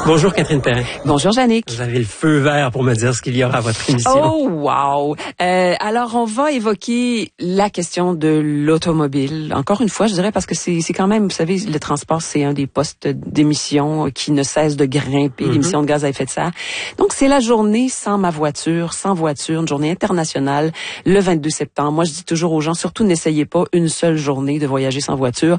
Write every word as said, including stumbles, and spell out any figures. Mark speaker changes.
Speaker 1: Bonjour Catherine Perrin.
Speaker 2: Bonjour Jannick.
Speaker 1: Vous avez le feu vert pour me dire ce qu'il y aura à votre émission.
Speaker 2: Oh wow! Euh, alors on va évoquer la question de l'automobile. Encore une fois, je dirais parce que c'est c'est quand même, vous savez, le transport c'est un des postes d'émissions qui ne cesse de grimper, mm-hmm. l'émission de gaz à effet de serre. Donc c'est la journée sans ma voiture, sans voiture, une journée internationale le vingt-deux septembre. Moi je dis toujours aux gens, surtout n'essayez pas une seule journée de voyager sans voiture.